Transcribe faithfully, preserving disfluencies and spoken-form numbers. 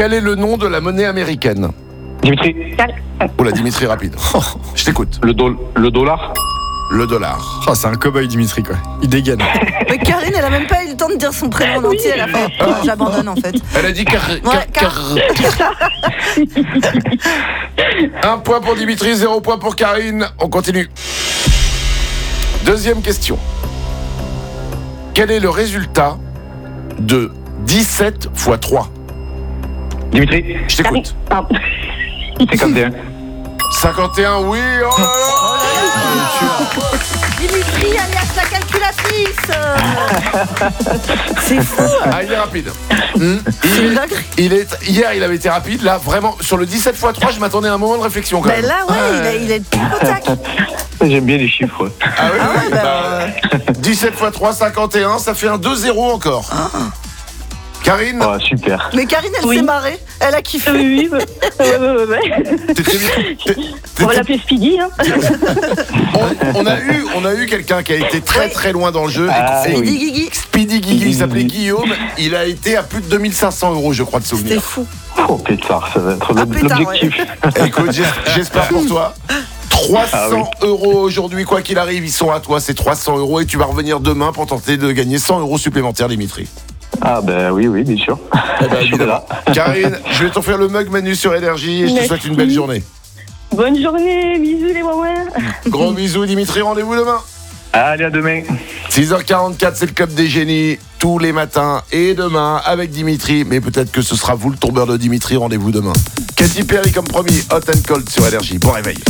Quel est le nom de la monnaie américaine? Dimitri. Oula, Dimitri, rapide. Je t'écoute. Le, do- le dollar. Le dollar. Oh, c'est un cow-boy, Dimitri, quoi. Il dégaine. Mais Karine, elle a même pas eu le temps de dire son prénom en entier à la fin. Oh, j'abandonne en fait. Elle a dit car... Ouais, car- car- Un point pour Dimitri, zéro point pour Karine. On continue. Deuxième question. Quel est le résultat de dix-sept fois trois? Dimitri. Je t'écoute. cinquante et un. cinquante et un, oui. Oh là là. Dimitri, alias la calculatrice. C'est fou. Ah, il est rapide. Hmm. C'est une Il, dinguerie. il est, hier, il avait été rapide. Là, vraiment, sur le dix-sept fois trois, je m'attendais à un moment de réflexion quand Ben même. là, ouais, il, a, il est tout au tac. J'aime bien les chiffres. Ah oui, Ah ouais, oui, bah, bah, dix-sept fois trois, cinquante et un, ça fait un deux zéro encore. Karine, Oh, super. Mais Karine, elle Oui. s'est marrée. Elle a kiffé. Oui, oui, ouais, ouais, ouais, ouais. t'étais- t'étais- On va l'appeler Speedy, hein. on, on a eu, on a eu quelqu'un qui a été très Oui. très loin dans le jeu. Ah, Et- oui. Speedy Guigui. Speedy Guigui, il s'appelait Guillaume. Il a été à plus de deux mille cinq cents euros, je crois, de C'était souvenir. fou. Oh, pétard, ça va être Ah, pétard, l'objectif. Écoute, j'es- j'espère pour toi. trois cents Ah oui. euros aujourd'hui, quoi qu'il arrive, ils sont à toi, c'est trois cents euros et tu vas revenir demain pour tenter de gagner cent euros supplémentaires, Dimitri. Ah, ben oui, oui, bien sûr. Eh ben, Je suis là. Karine, je vais t'offrir le mug Manu sur Énergie et je te Merci. souhaite une belle journée. Bonne journée, bisous les mamans. Gros bisous, Dimitri, rendez-vous demain. Allez, à demain. six heures quarante-quatre, c'est le Club des Génies, tous les matins et demain avec Dimitri, mais peut-être que ce sera vous le tombeur de Dimitri, rendez-vous demain. Katy Perry comme promis, Hot and Cold sur Énergie, bon réveil.